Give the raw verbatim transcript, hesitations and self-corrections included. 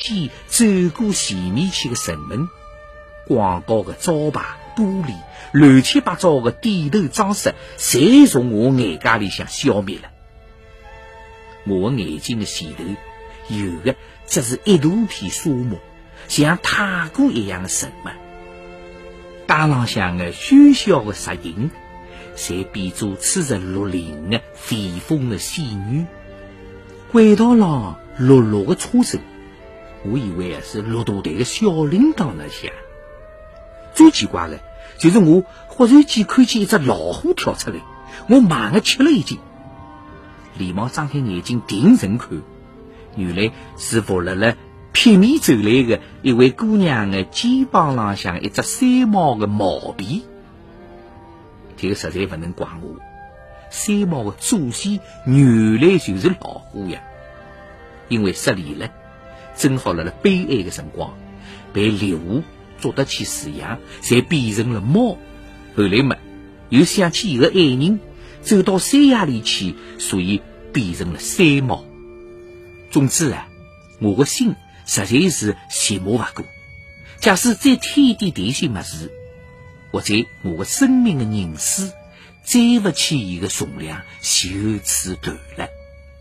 间走过前面去的城门，广告的招牌、玻璃、乱七八糟的点头装饰，侪从我眼界里向消灭了。我的眼睛的前头有的只是一大片沙漠，像太古一样的沉默。街浪向的喧嚣的石影，侪变作吹着绿林的微风的仙女。轨道上绿绿的车声，我以为啊是骆驼队的小铃铛在响。最奇怪的就是我忽然间看见一只老虎跳出来，我猛地吃了一惊，连忙张开眼睛定神看，原来是伏辣了劈面走来的一位姑娘的肩膀浪向一只三毛的毛皮。这个实在不能怪我，三毛的祖先原来就是老虎呀，因为失联了，正好辣了悲哀的辰光被猎户捉得去饲养，才变成了猫。后来嘛，又想起一个爱人走到山崖里去，所以变成了三毛。总之啊，我的心实在是羡慕不过。假使再添一点弹性么事，或者我的生命的人生载不起伊个重量，就此断了。